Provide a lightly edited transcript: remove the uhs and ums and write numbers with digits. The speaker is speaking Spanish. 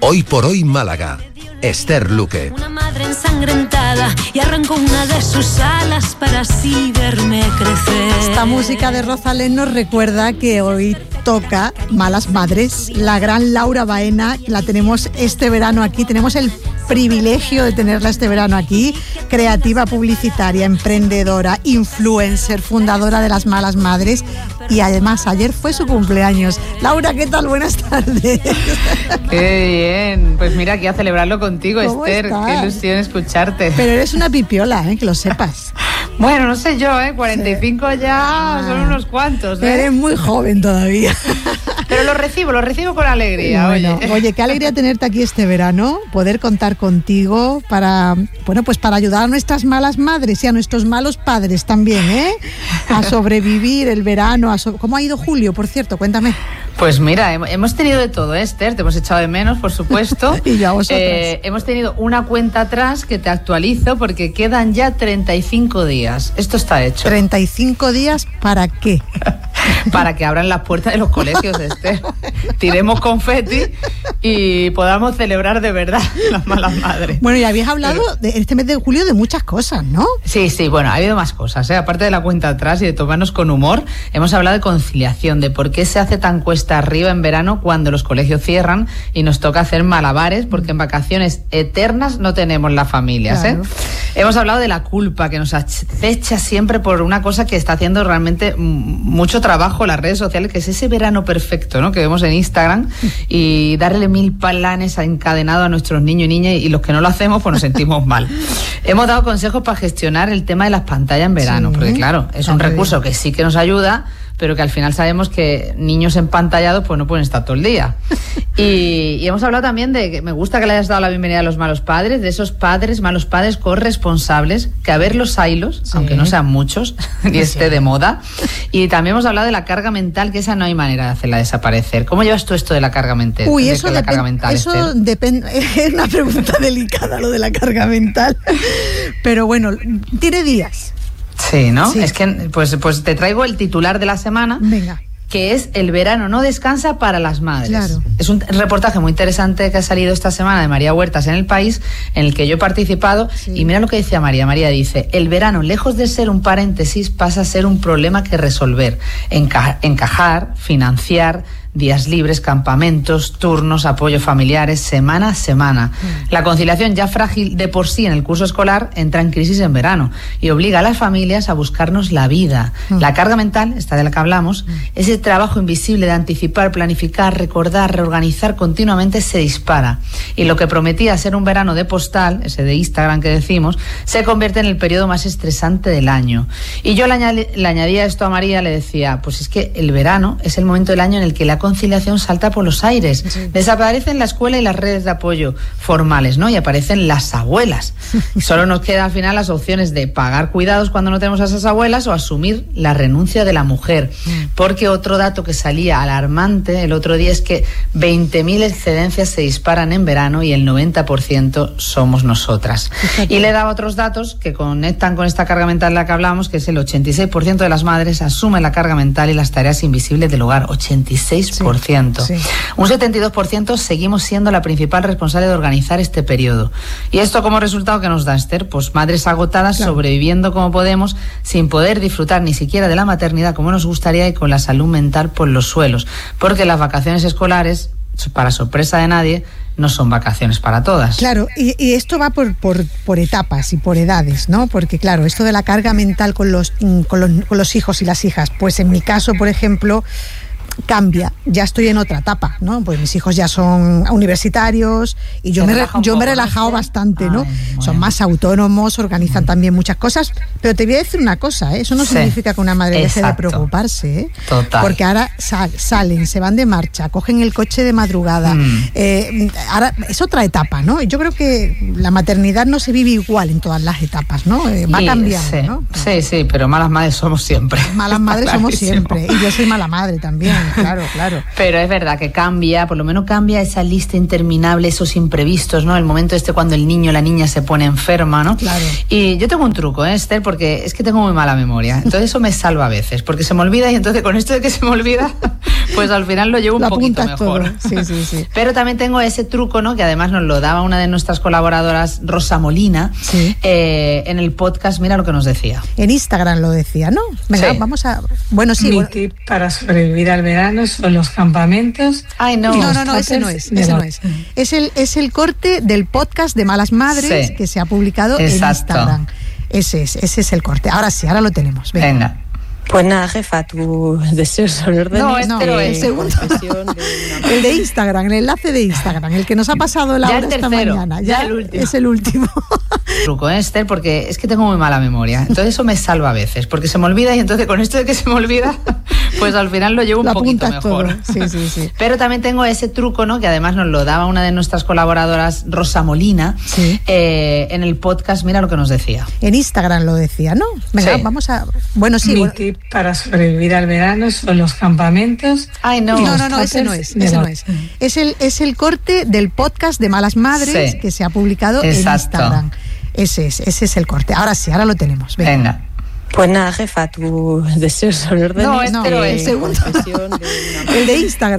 Hoy por hoy Málaga. Esther Luque. Una madre ensangrentada y arrancó una de sus alas para así verme crecer. Esta música de Rosalén nos recuerda que hoy toca Malas Madres. La gran Laura Baena, la tenemos este verano aquí, tenemos el privilegio de tenerla este verano aquí, creativa publicitaria, emprendedora, influencer, fundadora de las Malas Madres, y además ayer fue su cumpleaños. Laura, ¿qué tal? Buenas tardes. Qué bien, pues mira, aquí a celebrarlo contigo, Esther. ¿Estás? Qué ilusión escucharte. Pero eres una pipiola, que lo sepas. Bueno, no sé yo, 45 ya son unos cuantos. Eres muy joven todavía. Pero lo recibo con alegría. Bueno, oye, qué alegría tenerte aquí este verano, poder contar contigo para ayudar a nuestras malas madres y a nuestros malos padres también, a sobrevivir el verano. ¿Cómo ha ido julio, por cierto? Cuéntame. Pues mira, hemos tenido de todo, Esther, te hemos echado de menos, por supuesto. Y yo a vosotras. Hemos tenido una cuenta atrás que te actualizo porque quedan ya 35 días. Esto está hecho. 35 días, ¿para qué? Para que abran las puertas de los colegios, Esther. Tiremos confeti y podamos celebrar de verdad las malas madres. Bueno, y habías hablado este mes de julio de muchas cosas, ¿no? Sí, bueno, ha habido más cosas, Aparte de la cuenta atrás y de tomarnos con humor, hemos hablado de conciliación, de por qué se hace tan cuesta arriba en verano cuando los colegios cierran y nos toca hacer malabares, porque en vacaciones eternas no tenemos las familias, Claro. Hemos hablado de la culpa que nos acecha siempre por una cosa que está haciendo realmente mucho trabajo en las redes sociales, que es ese verano perfecto, ¿no?, que vemos en Instagram, y darle 1000 planes encadenados a nuestros niños y niñas, y los que no lo hacemos pues nos sentimos mal. Hemos dado consejos para gestionar el tema de las pantallas en verano, porque claro, es un recurso que sí que nos ayuda, pero que al final sabemos que niños empantallados pues no pueden estar todo el día. Y hemos hablado también de que me gusta que le hayas dado la bienvenida a los malos padres, de esos malos padres corresponsables, que a ver los haylos, aunque no sean muchos, ni esté de moda. Y también hemos hablado de la carga mental, que esa no hay manera de hacerla desaparecer. ¿Cómo llevas tú esto de la carga mental? Uy, eso Esther? depende, es una pregunta delicada lo de la carga mental, pero bueno, tiene días. Sí, ¿no? Sí. Es que pues te traigo el titular de la semana. Venga. Que es El verano no descansa para las madres. Claro. Es un reportaje muy interesante que ha salido esta semana de María Huertas en El País, en el que yo he participado, y mira lo que decía María. María dice: el verano, lejos de ser un paréntesis, pasa a ser un problema que resolver, encajar, financiar, días libres, campamentos, turnos, apoyo familiares, semana a semana. La conciliación, ya frágil de por sí en el curso escolar, entra en crisis en verano y obliga a las familias a buscarnos la vida. La carga mental, esta de la que hablamos, ese trabajo invisible de anticipar, planificar, recordar, reorganizar continuamente, se dispara. Y lo que prometía ser un verano de postal, ese de Instagram que decimos, se convierte en el periodo más estresante del año. Y yo le añadía esto a María, le decía, pues es que el verano es el momento del año en el que la conciliación salta por los aires. Sí. Desaparecen la escuela y las redes de apoyo formales, ¿no? Y aparecen las abuelas. Solo nos quedan al final las opciones de pagar cuidados cuando no tenemos a esas abuelas o asumir la renuncia de la mujer. Porque otro dato que salía alarmante el otro día es que 20.000 excedencias se disparan en verano y el 90% somos nosotras. Fíjate. Y le daba otros datos que conectan con esta carga mental de la que hablamos, que es el 86% de las madres asumen la carga mental y las tareas invisibles del hogar. 86%. Sí. Un 72% seguimos siendo la principal responsable de organizar este periodo. ¿Y esto como resultado que nos da, Esther? Pues madres agotadas, claro, sobreviviendo como podemos, sin poder disfrutar ni siquiera de la maternidad como nos gustaría y con la salud mental por los suelos. Porque las vacaciones escolares, para sorpresa de nadie, no son vacaciones para todas. Claro, y esto va por etapas y por edades, ¿no? Porque claro, esto de la carga mental con los hijos y las hijas, pues en mi caso, por ejemplo, cambia, ya estoy en otra etapa, ¿no? Pues mis hijos ya son universitarios y yo me he relajado bastante, ¿no? Bueno. Son más autónomos, organizan también muchas cosas, pero te voy a decir una cosa, eso no significa que una madre deje de preocuparse, Total. Porque ahora salen, se van de marcha, cogen el coche de madrugada, ahora es otra etapa, ¿no? Yo creo que la maternidad no se vive igual en todas las etapas, ¿no? Va cambiando, ¿no? Sí, pero malas madres somos siempre. Malas madres somos siempre, y yo soy mala madre también. Claro. Pero es verdad que cambia, por lo menos cambia esa lista interminable, esos imprevistos, ¿no? El momento cuando el niño o la niña se pone enferma, ¿no? Claro. Y yo tengo un truco, Esther, porque es que tengo muy mala memoria. Entonces eso me salva a veces, porque se me olvida, y entonces con esto de que se me olvida, pues al final lo llevo un poquito mejor. Todo. Sí. Pero también tengo ese truco, ¿no? Que además nos lo daba una de nuestras colaboradoras, Rosa Molina, en el podcast. Mira lo que nos decía. En Instagram lo decía, ¿no? Venga, vamos a... Bueno, sí. Mi tip para sobrevivir al verano son los campamentos. Ay, no. No, ese no es. Es el corte del podcast de Malas Madres que se ha publicado en Instagram. Ese es el corte. Ahora sí, ahora lo tenemos. Venga. Pues nada, jefa, tu deseo son órdenes. No, el segundo. El de Instagram, el enlace de Instagram, el que nos ha pasado la hora esta mañana. Ya el último. Es el último. Truco, Esther, porque es que tengo muy mala memoria. Entonces eso me salva a veces, porque se me olvida y entonces con esto de que se me olvida, pues al final lo llevo un poquito mejor. Sí. Pero también tengo ese truco, ¿no? Que además nos lo daba una de nuestras colaboradoras, Rosa Molina, en el podcast. Mira lo que nos decía. En Instagram lo decía, ¿no? Venga, vamos a... Bueno, sí. Mi tip para sobrevivir al verano son los campamentos. Ay, no. No, ese no es. Es el corte del podcast de Malas Madres que se ha publicado en Instagram. Ese es el corte. Ahora sí, ahora lo tenemos. Venga. Pues nada, jefa, tu deseo son órdenes. No, el segundo. El de Instagram.